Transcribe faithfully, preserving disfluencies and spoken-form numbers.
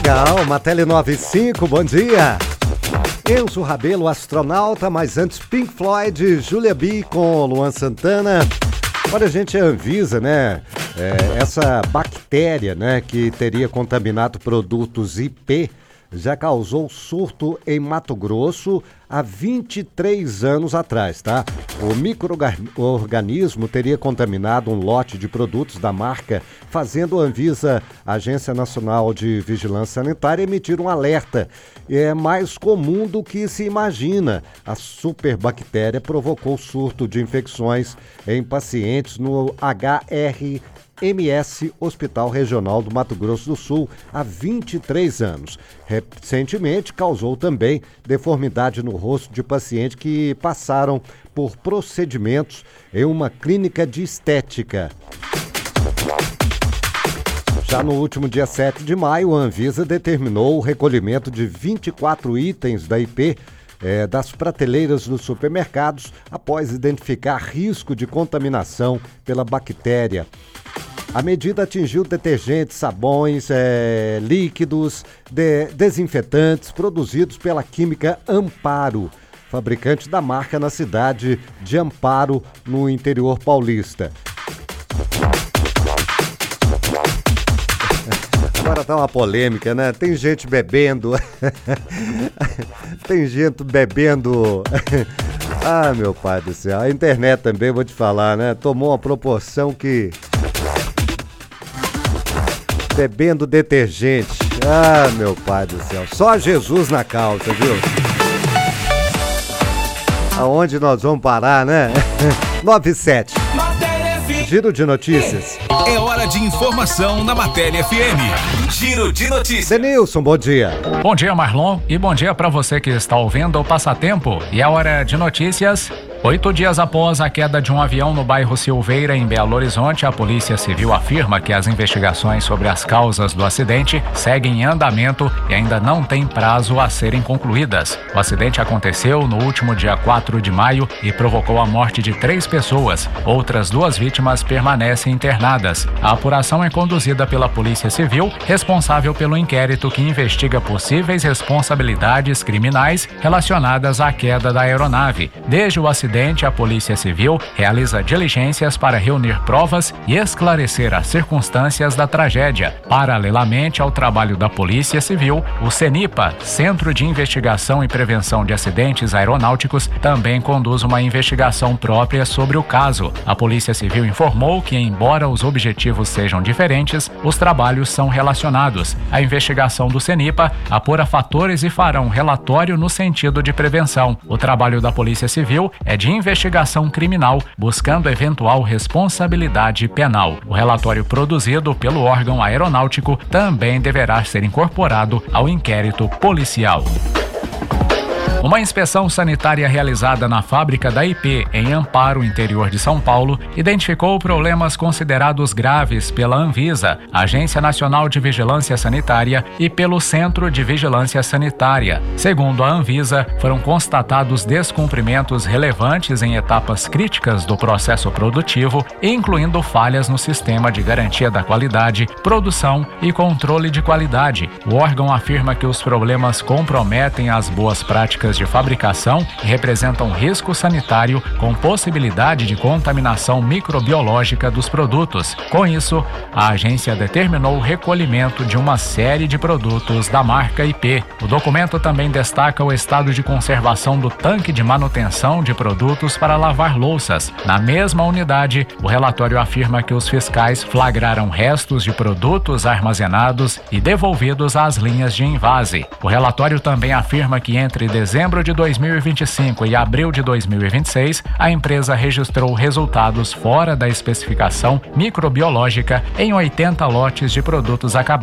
legal, Matele noventa e cinco, bom dia. Enzo Rabelo, astronauta, mas antes Pink Floyd, Julia B com Luan Santana. Olha, gente, a Anvisa, né? É, essa bactéria, né, que teria contaminado produtos I P, já causou surto em Mato Grosso há vinte e três anos atrás, tá? O micro-organismo teria contaminado um lote de produtos da marca, fazendo a Anvisa, a Agência Nacional de Vigilância Sanitária, emitir um alerta. É mais comum do que se imagina. A superbactéria provocou surto de infecções em pacientes no H R M S Hospital Regional do Mato Grosso do Sul há vinte e três anos. Recentemente causou também deformidade no rosto de pacientes que passaram por procedimentos em uma clínica de estética. Já no último dia sete de maio, a Anvisa determinou o recolhimento de vinte e quatro itens da I P É, das prateleiras dos supermercados após identificar risco de contaminação pela bactéria. A medida atingiu detergentes, sabões, é, líquidos, de, desinfetantes produzidos pela química Amparo, fabricante da marca na cidade de Amparo, no interior paulista. Agora tá uma polêmica, né? Tem gente bebendo. Tem gente bebendo. Ah, meu pai do céu. A internet também, vou te falar, né? Tomou uma proporção que... Bebendo detergente. Ah, meu pai do céu. Só Jesus na causa, viu? Aonde nós vamos parar, né? nove e sete. Giro de notícias. É hora de informação na Matéria F M. Giro de notícias. Denilson, bom dia. Bom dia, Marlon, e bom dia para você que está ouvindo o Passatempo. E é hora de notícias. Oito dias após a queda de um avião no bairro Silveira, em Belo Horizonte, a Polícia Civil afirma que as investigações sobre as causas do acidente seguem em andamento e ainda não tem prazo a serem concluídas. O acidente aconteceu no último dia quatro de maio e provocou a morte de três pessoas. Outras duas vítimas permanecem internadas. A apuração é conduzida pela Polícia Civil, responsável pelo inquérito que investiga possíveis responsabilidades criminais relacionadas à queda da aeronave. Desde o acidente, a Polícia Civil realiza diligências para reunir provas e esclarecer as circunstâncias da tragédia. Paralelamente ao trabalho da Polícia Civil, o CENIPA, Centro de Investigação e Prevenção de Acidentes Aeronáuticos, também conduz uma investigação própria sobre o caso. A Polícia Civil informou que, embora os objetivos sejam diferentes, os trabalhos são relacionados. A investigação do CENIPA apura fatores e fará um relatório no sentido de prevenção. O trabalho da Polícia Civil é de investigação criminal, buscando eventual responsabilidade penal. O relatório produzido pelo órgão aeronáutico também deverá ser incorporado ao inquérito policial. Uma inspeção sanitária realizada na fábrica da I P, em Amparo, interior de São Paulo, identificou problemas considerados graves pela Anvisa, Agência Nacional de Vigilância Sanitária, e pelo Centro de Vigilância Sanitária. Segundo a Anvisa, foram constatados descumprimentos relevantes em etapas críticas do processo produtivo, incluindo falhas no sistema de garantia da qualidade, produção e controle de qualidade. O órgão afirma que os problemas comprometem as boas práticas de fabricação e representam risco sanitário com possibilidade de contaminação microbiológica dos produtos. Com isso, a agência determinou o recolhimento de uma série de produtos da marca I P. O documento também destaca o estado de conservação do tanque de manutenção de produtos para lavar louças. Na mesma unidade, o relatório afirma que os fiscais flagraram restos de produtos armazenados e devolvidos às linhas de envase. O relatório também afirma que entre dezembro de dois mil e vinte e cinco e abril de dois mil e vinte e seis, a empresa registrou resultados fora da especificação microbiológica em oitenta lotes de produtos acabados.